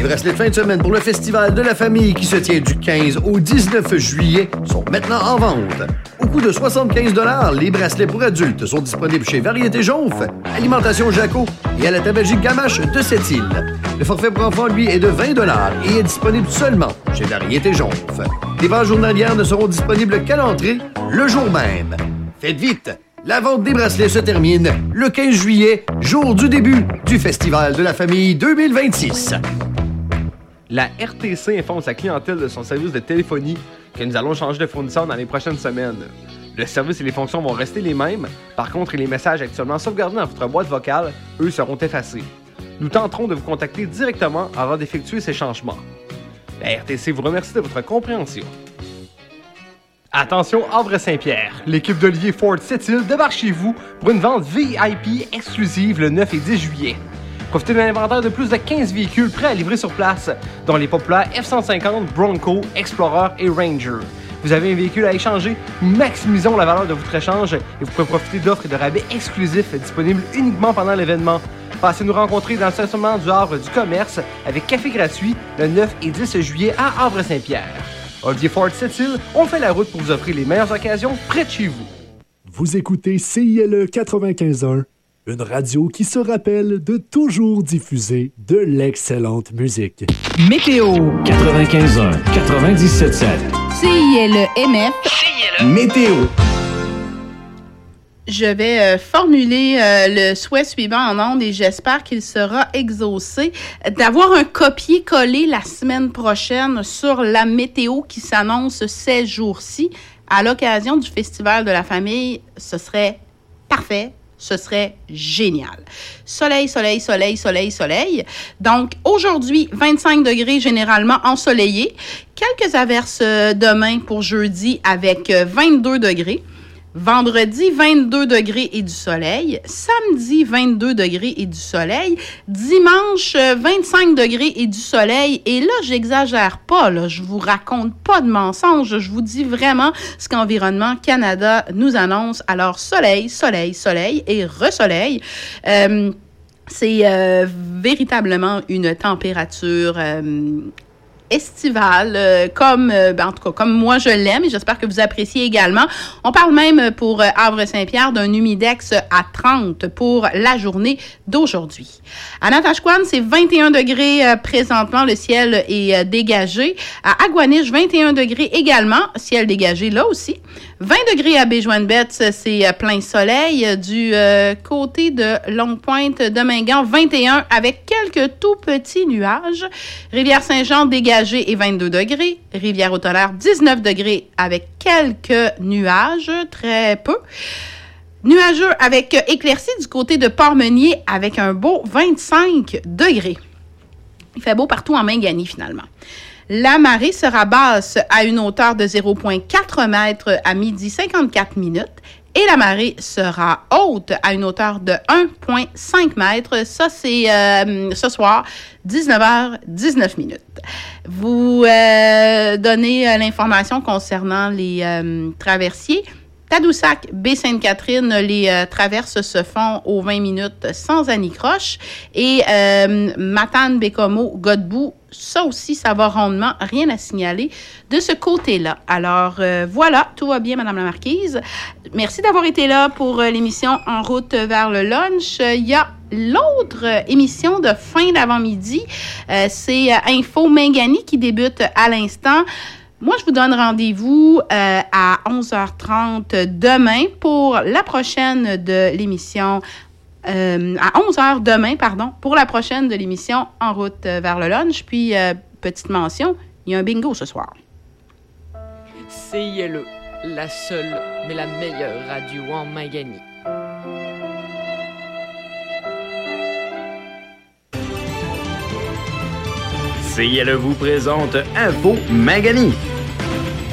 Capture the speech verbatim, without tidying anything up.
Les bracelets de fin de semaine pour le Festival de la famille qui se tient du quinze au dix-neuf juillet sont maintenant en vente. Au coût de soixante-quinze dollars, les bracelets pour adultes sont disponibles chez Variété Jonf, Alimentation Jaco et à la tabagie Gamache de Sept-Îles. Le forfait pour enfants, lui, est de vingt dollars et est disponible seulement chez Variété Jonf. Les ventes journalières ne seront disponibles qu'à l'entrée le jour même. Faites vite! La vente des bracelets se termine le quinze juillet, jour du début du Festival de la famille deux mille vingt-six. La R T C informe sa clientèle de son service de téléphonie que nous allons changer de fournisseur dans les prochaines semaines. Le service et les fonctions vont rester les mêmes, par contre les messages actuellement sauvegardés dans votre boîte vocale, eux, seront effacés. Nous tenterons de vous contacter directement avant d'effectuer ces changements. La R T C vous remercie de votre compréhension. Attention Havre-Saint-Pierre, l'équipe d'Olivier Ford Sept-Îles débarque chez vous pour une vente V I P exclusive le neuf et dix juillet. Profitez d'un inventaire de plus de quinze véhicules prêts à livrer sur place, dont les populaires F cent cinquante, Bronco, Explorer et Ranger. Vous avez un véhicule à échanger? Maximisons la valeur de votre échange et vous pouvez profiter d'offres et de rabais exclusifs disponibles uniquement pendant l'événement. Passez nous rencontrer dans le stationnement du Havre du Commerce avec café gratuit le neuf et dix juillet à Havre-Saint-Pierre. Olivier Ford Sept-Îles, on fait la route pour vous offrir les meilleures occasions près de chez vous. Vous écoutez C I L E quatre-vingt-quinze point un, une radio qui se rappelle de toujours diffuser de l'excellente musique. Météo quatre-vingt-quinze point un, quatre-vingt-dix-sept sept. C I L E M F. C I L E. Météo. Je vais euh, formuler euh, le souhait suivant en ondes et j'espère qu'il sera exaucé, d'avoir un copier-coller la semaine prochaine sur la météo qui s'annonce ces jours-ci à l'occasion du Festival de la famille. Ce serait parfait. Ce serait génial. Soleil, soleil, soleil, soleil, soleil. Donc, aujourd'hui, vingt-cinq degrés généralement ensoleillés. Quelques averses demain pour jeudi avec vingt-deux degrés. Vendredi, vingt-deux degrés et du soleil. Samedi, vingt-deux degrés et du soleil. Dimanche, vingt-cinq degrés et du soleil. Et là, j'exagère pas, là. Je vous raconte pas de mensonges. Je vous dis vraiment ce qu'Environnement Canada nous annonce. Alors, soleil, soleil, soleil et resoleil. Euh, c'est euh, véritablement une température euh, estivale, euh, comme, euh, ben, en tout cas, comme moi je l'aime et j'espère que vous appréciez également. On parle même pour euh, Havre-Saint-Pierre d'un humidex à trente pour la journée d'aujourd'hui. À Natashquan, c'est vingt et un degrés euh, présentement, le ciel est euh, dégagé. À Agouaniche, vingt et un degrés également, ciel dégagé là aussi. vingt degrés à Baie-Joinbette, c'est euh, plein soleil. Du euh, côté de Longue-Pointe de Mingan, vingt et un avec quelques tout petits nuages. Rivière-Saint-Jean, dégagé et vingt-deux degrés. Rivière-au-Tonnerre, dix-neuf degrés avec quelques nuages, très peu. Nuageux avec éclaircies du côté de Port-Meunier avec un beau vingt-cinq degrés. Il fait beau partout en Mingani finalement. La marée sera basse à une hauteur de zéro virgule quatre mètres à midi cinquante-quatre minutes. Et la marée sera haute à une hauteur de un virgule cinq mètres. Ça, c'est euh, ce soir, dix-neuf heures dix-neuf minutes. Vous euh, donnez euh, l'information concernant les euh, traversiers. Tadoussac, Baie-Sainte-Catherine, les euh, traverses se font aux vingt minutes sans anicroche. Et euh, Matane, Bécomo, Godbout, ça aussi, ça va rondement. Rien à signaler de ce côté-là. Alors, euh, voilà, tout va bien, Madame la Marquise. Merci d'avoir été là pour euh, l'émission En route vers le lunch. Il y a l'autre euh, émission de fin d'avant-midi. Euh, c'est euh, Info Mingani qui débute à l'instant. Moi, je vous donne rendez-vous euh, à onze heures trente demain pour la prochaine de l'émission. Euh, à onze heures demain, pardon, pour la prochaine de l'émission En route vers le lunch. Puis, euh, petite mention, il y a un bingo ce soir. C I L E, la seule, mais la meilleure radio en Mingani. C I L E vous présente Info Mingani.